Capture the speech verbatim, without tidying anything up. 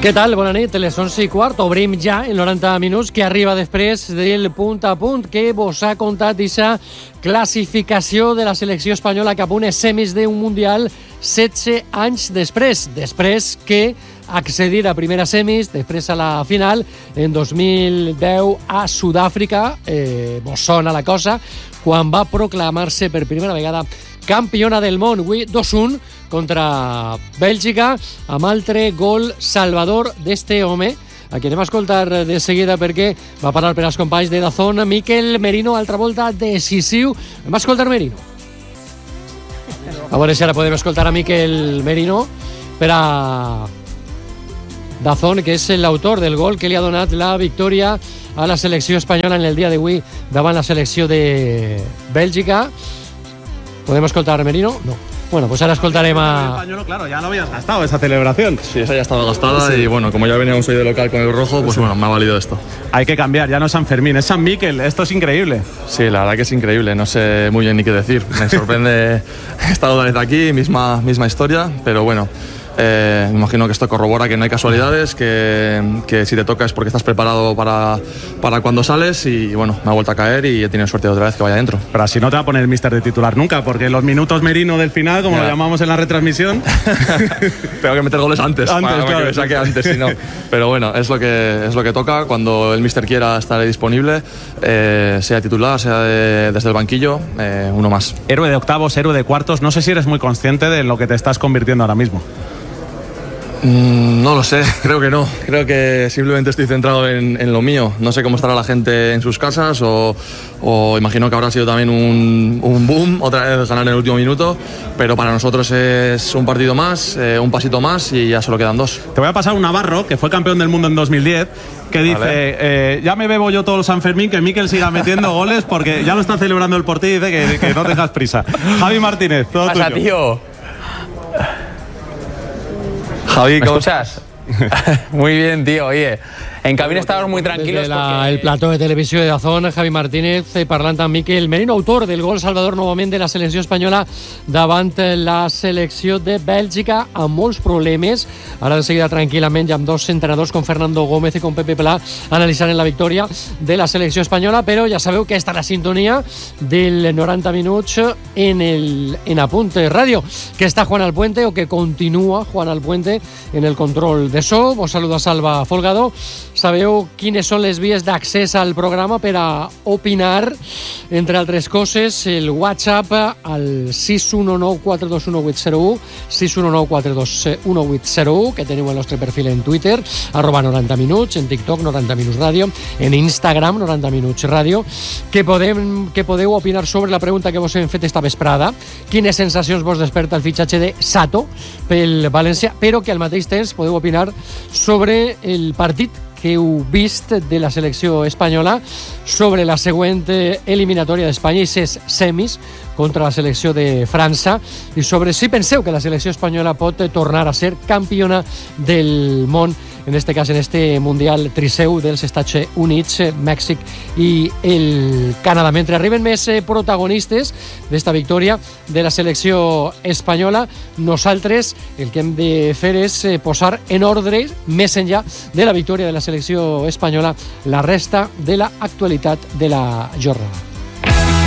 Què tal? Bona nit, les onze i quart. Obrim ja el noranta minuts que arriba després del punt a punt que vos ha contat aquesta classificació de la selecció espanyola cap a unes semis d'un Mundial setze anys després. Després que accedir a primera semis, després a la final, en dos mil deu a Sud-àfrica, eh, vos sona la cosa, quan va proclamar-se per primera vegada campiona del món. Avui dos un contra Bèlgica, amb altre gol salvador d'este home, a qui anem a escoltar de seguida perquè va parlar per als companys de Dazón, Mikel Merino, altra volta decisiu. Anem a escoltar Merino. A veure si ara podem escoltar a Mikel Merino per a Dazón, que és l'autor del gol que li ha donat la victòria a la selecció espanyola en el dia d'avui davant la selecció de Bèlgica. ¿Podemos escoltar a Merino? No. Bueno, pues ahora escoltarem a... El pañuelo, claro, ya lo habías gastado esa celebración. Sí, esa ya estaba gastada, sí. Y bueno, como ya veníamos hoy de local con el rojo, pues sí, bueno, me ha valido esto. Hay que cambiar, ya no es San Fermín, es San Miquel, esto es increíble. Sí, la verdad que es increíble, no sé muy bien ni qué decir. Me sorprende estar otra vez aquí, misma, misma historia, pero bueno... Eh, me imagino que esto corrobora que no hay casualidades, que, que si te toca es porque estás preparado para, para cuando sales, y bueno, me ha vuelto a caer y he tenido suerte de otra vez que vaya dentro. Pero así no te va a poner el míster de titular nunca, porque los minutos Merino del final, como yeah. lo llamamos en la retransmisión... Tengo que meter goles antes, antes para claro. que me saque antes, si no. Pero bueno, es lo que, es lo que toca. Cuando el míster quiera estaré disponible, eh, sea titular, sea de, desde el banquillo, eh, uno más. Héroe de octavos, héroe de cuartos, no sé si eres muy consciente de lo que te estás convirtiendo ahora mismo. Mm, no lo sé, creo que no. Creo que simplemente estoy centrado en, en lo mío. No sé cómo estará la gente en sus casas, o, o imagino que habrá sido también un, un boom, otra vez ganar en el último minuto, pero para nosotros es un partido más, eh, un pasito más, y ya solo quedan dos. Te voy a pasar un Navarro, que fue campeón del mundo en dos mil diez, que dice, vale. eh, ya me bebo yo todo el San Fermín, que Mikel siga metiendo goles, porque ya lo está celebrando el por ti y dice que, que no tengas prisa. Javi Martínez, todo ¿Qué pasa, tuyo. tío? Javi, ¿me escuchas? Muy bien, tío. Oye, en cabina estábamos muy tranquilos la, porque... el plató de televisió de Dazón, Javi Martínez, eh, parlant amb Mikel Merino, autor del gol salvador novament de la selecció espanyola davant la selecció de Bèlgica, amb molts problemes. Ara de seguida tranquil·lament i amb dos entrenadors com Fernando Gómez i com Pepe Pelà analitzant la victòria de la selecció espanyola, però ja sabeu que està la sintonia del noranta minuts en el en Apunte Ràdio, que està Juan Alpuente, o que continua Juan Alpuente en el control de so. Vos saluda Salva Folgado. Sabeu quines són les vies d'accés al programa per a opinar, entre altres coses, el WhatsApp al sis u nou quatre dos u vuit zero u, sis u nou quatre dos u vuit zero u, que teniu el nostre perfil en Twitter, arroba noranta minuts, en TikTok noranta minuts ràdio, en Instagram noranta minuts ràdio, que, podem, que podeu opinar sobre la pregunta que vos hem fet esta vesprada, quines sensacions vos desperta el fitxatge de Sato pel València, però que al mateix temps podeu opinar sobre el partit que heu vist de la selecció espanyola, sobre la següent eliminatòria d'Espanya i ses semis contra la selecció de França, i sobre si penseu que la selecció espanyola pot tornar a ser campiona del món, en este cas en este Mundial Triseu dels Estats Units, Mèxic i el Canadà. Mentre arriben més protagonistes d'esta victòria de la selecció espanyola, nosaltres el que hem de fer és posar en ordre, més enllà de la victòria de la selecció espanyola, la resta de la actualitat de la jornada.